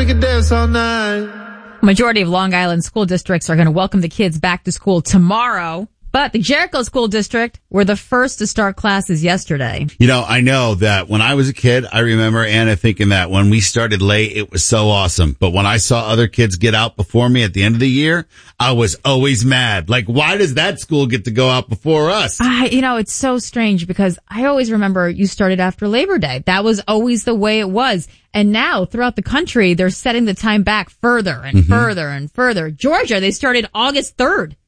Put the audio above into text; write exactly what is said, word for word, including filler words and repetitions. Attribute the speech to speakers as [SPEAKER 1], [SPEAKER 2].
[SPEAKER 1] we can dance all night.
[SPEAKER 2] Majority of Long Island school districts are going to welcome the kids back to school tomorrow. But the Jericho School District were the first to start classes yesterday.
[SPEAKER 3] You know, I know that when I was a kid, I remember Anna thinking that when we started late, it was so awesome. But when I saw other kids get out before me at the end of the year, I was always mad. Like, why does that school get to go out before us?
[SPEAKER 2] I, you know, it's so strange because I always remember you started after Labor Day. That was always the way it was. And now throughout the country, they're setting the time back further and mm-hmm. further and further. Georgia, they started August third.